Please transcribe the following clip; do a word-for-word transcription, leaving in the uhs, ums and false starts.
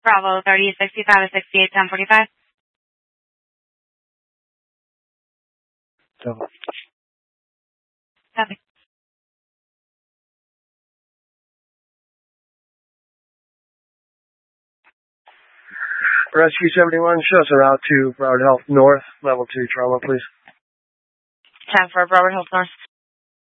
Bravo thirty sixty-five to sixty-eight ten forty-five. So. Copy. Rescue seventy-one, show us a route to Broward Health North, level two trauma, please. ten for Broward Health North.